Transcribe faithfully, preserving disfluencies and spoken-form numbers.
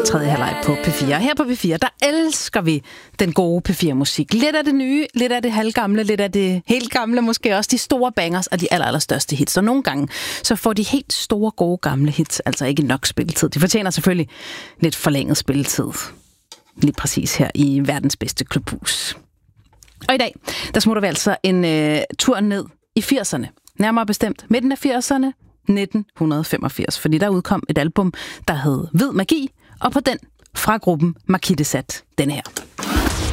Tredje halvleg på P fire. Her på P fire, der elsker vi den gode P fire-musik. Lidt af det nye, lidt af det halvgamle, lidt af det helt gamle, måske også de store bangers og de aller, allerstørste hits. Og nogle gange, så får de helt store, gode, gamle hits altså ikke nok spilletid. De fortjener selvfølgelig lidt forlænget spilletid. Lige præcis her i verdens bedste klubhus. Og i dag, der smutter vi altså en øh, tur ned i firserne. Nærmere bestemt midten af firserne, nitten femogfirs. Fordi der udkom et album, der hed Hvid Magi, og på den fra gruppen Marquis de Sade, den her.